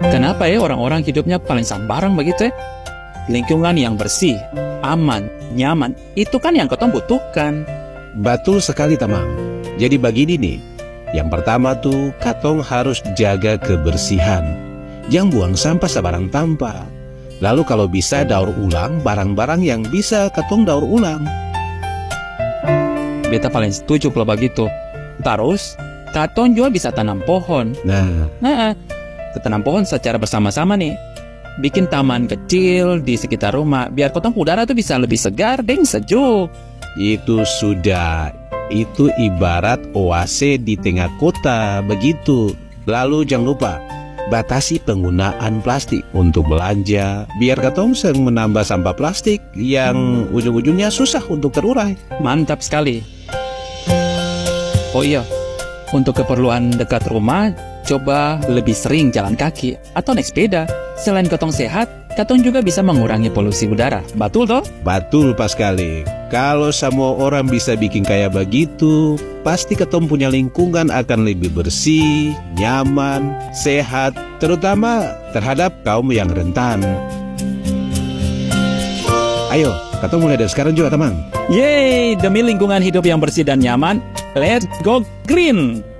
Kenapa ya orang-orang hidupnya paling sambarang begitu ya? Lingkungan yang bersih, aman, nyaman, itu kan yang ketong butuhkan. Betul sekali, Tamang. Jadi begini nih, yang pertama tuh, katong harus jaga kebersihan. Jangan buang sampah sembarang tempat. Lalu kalau bisa daur ulang barang-barang yang bisa katong daur ulang. Beta paling setuju kalau begitu. Terus, katong juga bisa tanam pohon. Nah, tanam pohon secara bersama-sama nih. Bikin taman kecil di sekitar rumah, biar kotong udara tuh bisa lebih segar dan sejuk. Itu sudah, itu ibarat oase di tengah kota, begitu. Lalu jangan lupa, batasi penggunaan plastik untuk belanja, biar katong sering menambah sampah plastik yang ujung-ujungnya susah untuk terurai. Mantap sekali. Oh iya, untuk keperluan dekat rumah, coba lebih sering jalan kaki atau naik sepeda. Selain katong sehat, katong juga bisa mengurangi polusi udara. Betul toh? Betul pas sekali. Kalau semua orang bisa bikin kayak begitu, pasti katong punya lingkungan akan lebih bersih, nyaman, sehat, terutama terhadap kaum yang rentan. Ayo, katong mulai dari sekarang juga, teman. Yeay, demi lingkungan hidup yang bersih dan nyaman, let's go green!